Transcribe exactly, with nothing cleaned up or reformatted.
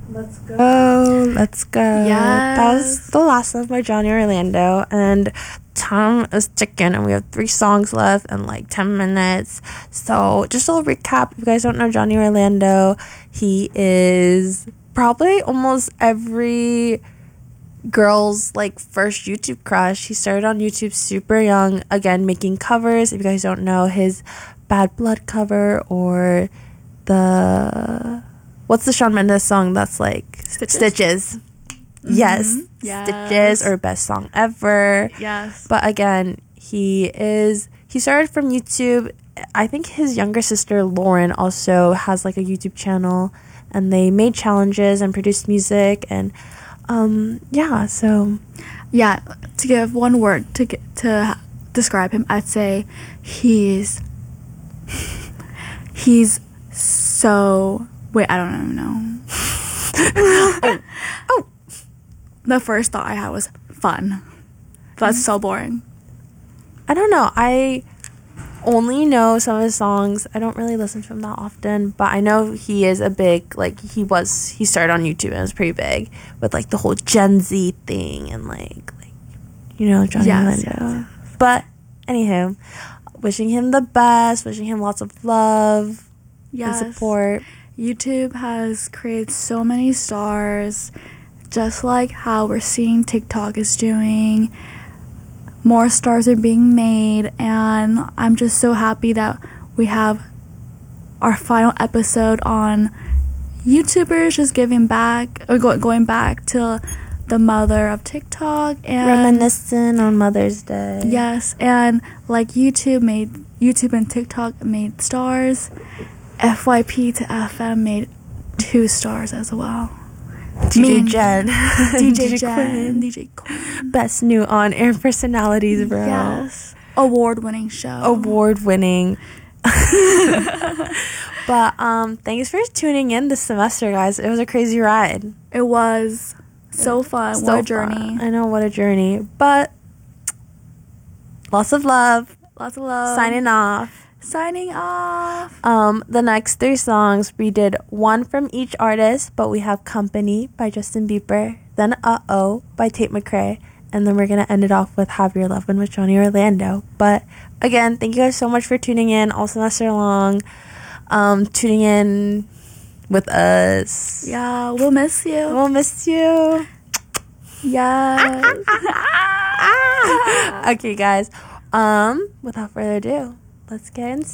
Let's go. Let's go. Yes. That was the last song by Johnny Orlando. And time is ticking. And we have three songs left and like ten minutes. So just a little recap. If you guys don't know Johnny Orlando, he is probably almost every girl's like first YouTube crush. He started on YouTube super young. Again, making covers. If you guys don't know, his Bad Blood cover or the... What's the Shawn Mendes song that's like Stitches? Stitches. Mm-hmm. Yes. Yes. Stitches or Best Song Ever. Yes. But again, he is he started from YouTube. I think his younger sister Lauren also has like a YouTube channel, and they made challenges and produced music, and um yeah, so Yeah, to give one word to get, to describe him, I'd say he's he's so Wait, I don't even know. oh. oh. The first thought I had was fun. That's so boring. I don't know. I only know some of his songs. I don't really listen to him that often, but I know he is a big, like, he was, he started on YouTube and was pretty big with, like, the whole Gen Z thing and, like, like you know, Johnny Yes, Orlando. yes, yes. But, anywho, wishing him the best, wishing him lots of love Yes. and support. YouTube has created so many stars, just like how we're seeing TikTok is doing. More stars are being made, and I'm just so happy that we have our final episode on YouTubers just giving back, or go- going back to the mother of TikTok, and Reminiscing on Mother's Day. yes, and like YouTube made YouTube and TikTok made stars. F Y P to F M made two stars as well. D J Me- Jen. D J Jen, D J Quinn. Best new on-air personalities, bro. Yes. Award-winning show. Award-winning. But um, thanks for tuning in this semester, guys. It was a crazy ride. It was so fun. So what a journey. fun. I know, what a journey. But lots of love. Lots of love. Signing off. Signing off. Um, the next three songs, we did one from each artist, but we have Company by Justin Bieber, then Uh-Oh by Tate McRae, and then we're going to end it off with Have Your Lovin' with Johnny Orlando. But again, thank you guys so much for tuning in all semester long, um, tuning in with us. Yeah, we'll miss you. We'll miss you. Yes. Okay, guys, um, without further ado, let's get into